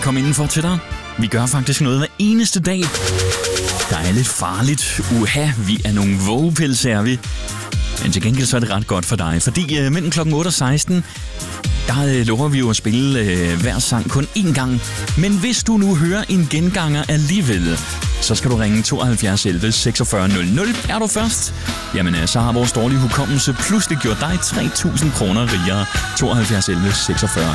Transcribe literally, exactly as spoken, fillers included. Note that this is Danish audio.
komme indenfor til dig. Vi gør faktisk noget hver eneste dag, der er lidt farligt. Uha, vi er nogle vågepelse, er vi. Men til gengæld så er det ret godt for dig, fordi øh, mellem klokken otte og seksten, der øh, lover vi jo at spille øh, hver sang kun én gang. Men hvis du nu hører en genganger alligevel, så skal du ringe tooghalvfjerds elleve seksogfyrre nul nul. Er du først? Jamen, øh, så har vores dårlige hukommelse pludselig gjort dig tre tusind kroner rigere. tooghalvfjerds elleve seksogfyrre